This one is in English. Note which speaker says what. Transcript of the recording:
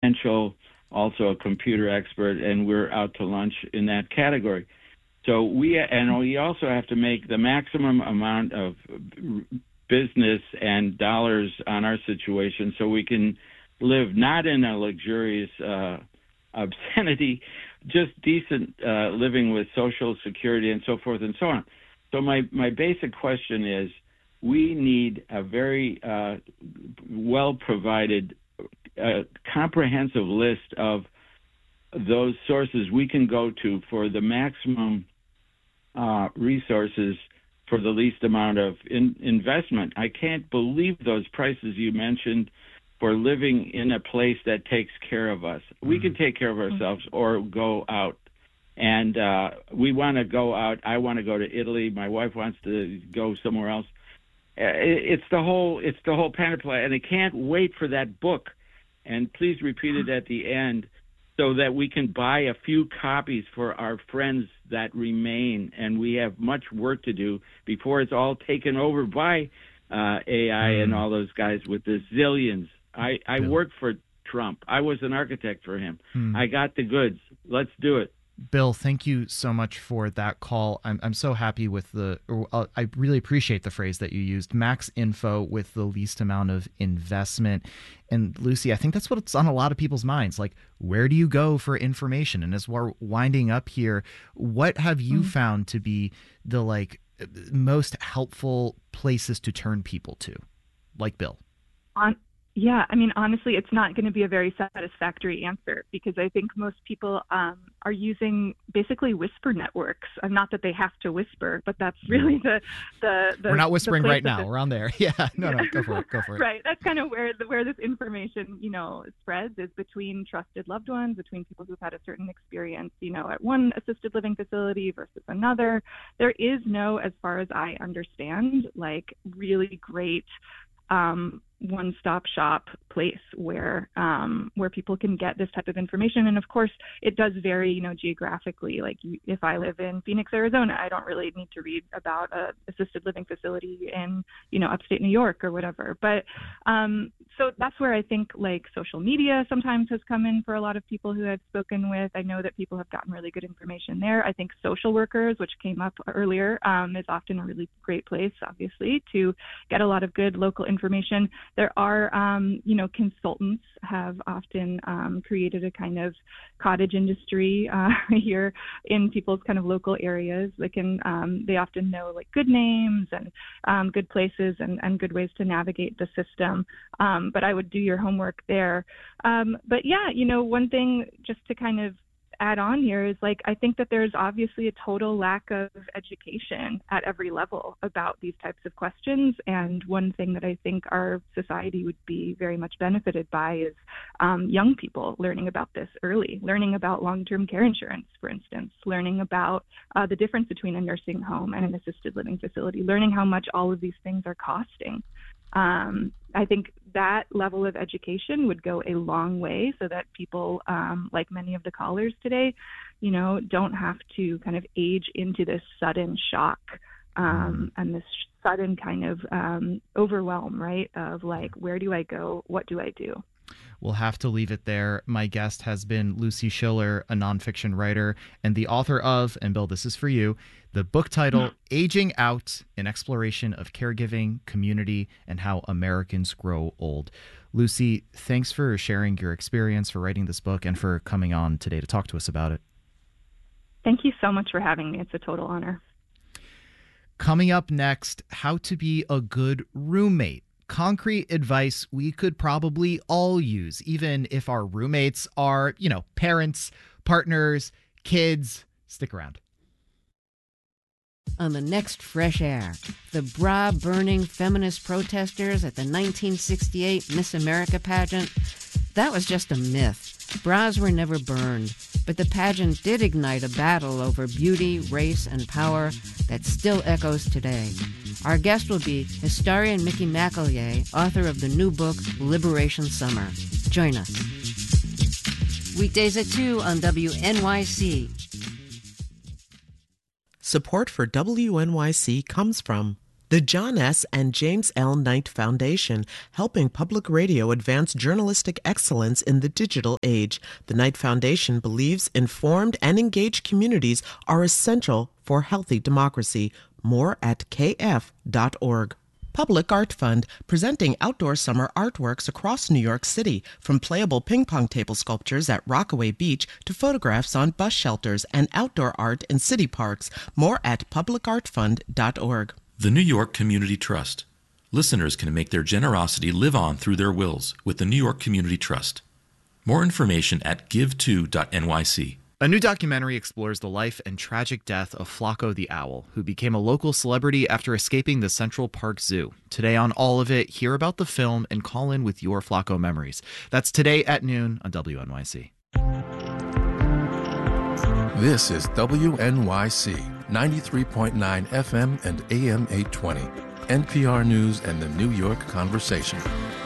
Speaker 1: financial, also a computer expert, and we're out to lunch in that category. So we also have to make the maximum amount of business and dollars on our situation so we can live not in a luxurious obscenity, just decent living with Social Security and so forth and so on. So my basic question is, we need a very well-provided, comprehensive list of those sources we can go to for the maximum resources for the least amount of investment. I can't believe those prices you mentioned for living in a place that takes care of us. We can take care of ourselves or go out. And we want to go out. I want to go to Italy. My wife wants to go somewhere else. It's the whole panoply, and I can't wait for that book. And please repeat it at the end so that we can buy a few copies for our friends that remain. And we have much work to do before it's all taken over by AI and all those guys with the zillions. I worked for Trump. I was an architect for him. I got the goods. Let's do it.
Speaker 2: Bill, thank you so much for that call. I'm so happy with I really appreciate the phrase that you used, max info with the least amount of investment. And Lucy, I think that's what's on a lot of people's minds. Like, where do you go for information? And as we're winding up here, what have you found to be the most helpful places to turn people to, like Bill?
Speaker 3: Yeah, I mean, honestly, it's not going to be a very satisfactory answer because I think most people are using basically whisper networks. Not that they have to whisper, but that's really the
Speaker 2: We're not whispering right now. We're on there. Yeah, no, go for it.
Speaker 3: Right. That's kind of where this information, spreads, is between trusted loved ones, between people who've had a certain experience, at one assisted living facility versus another. There is no, as far as I understand, really great one-stop shop place where people can get this type of information. And of course, it does vary, geographically. Like if I live in Phoenix, Arizona, I don't really need to read about a assisted living facility in, upstate New York or whatever. But so that's where I think social media sometimes has come in for a lot of people who I've spoken with. I know that people have gotten really good information there. I think social workers, which came up earlier, is often a really great place, obviously, to get a lot of good local information. There are, consultants have often created a kind of cottage industry here in people's kind of local areas. They often know good names and good places and good ways to navigate the system. But I would do your homework there. But yeah, one thing just to kind of add on here is I think that there's obviously a total lack of education at every level about these types of questions. And one thing that I think our society would be very much benefited by is young people learning about this early, learning about long-term care insurance, for instance, learning about the difference between a nursing home and an assisted living facility, learning how much all of these things are costing. I think that level of education would go a long way so that people, like many of the callers today, don't have to kind of age into this sudden shock and this sudden kind of overwhelm, right? Of where do I go? What do I do?
Speaker 2: We'll have to leave it there. My guest has been Lucy Schiller, a nonfiction writer and the author of, and Bill, this is for you, the book title, Aging Out, An Exploration of Caregiving, Community, and How Americans Grow Old. Lucy, thanks for sharing your experience, for writing this book, and for coming on today to talk to us about it.
Speaker 3: Thank you so much for having me. It's a total honor.
Speaker 2: Coming up next, how to be a good roommate. Concrete advice we could probably all use, even if our roommates are, parents, partners, kids. Stick around.
Speaker 4: On the next Fresh Air, the bra-burning feminist protesters at the 1968 Miss America pageant. That was just a myth. Bras were never burned, but the pageant did ignite a battle over beauty, race, and power that still echoes today. Our guest will be historian Mickey McEllier, author of the new book, Liberation Summer. Join us. Weekdays at 2 on WNYC.
Speaker 5: Support for WNYC comes from The John S. and James L. Knight Foundation, helping public radio advance journalistic excellence in the digital age. The Knight Foundation believes informed and engaged communities are essential for healthy democracy. More at kf.org. Public Art Fund, presenting outdoor summer artworks across New York City, from playable ping pong table sculptures at Rockaway Beach to photographs on bus shelters and outdoor art in city parks. More at publicartfund.org.
Speaker 6: The New York Community Trust. Listeners can make their generosity live on through their wills with the New York Community Trust. More information at give2.nyc.
Speaker 2: A new documentary explores the life and tragic death of Flaco the owl, who became a local celebrity after escaping the Central Park Zoo. Today on All of It, hear about the film and call in with your Flaco memories. That's today at noon on WNYC.
Speaker 7: This is WNYC 93.9 FM and AM 820. NPR News and the New York Conversation.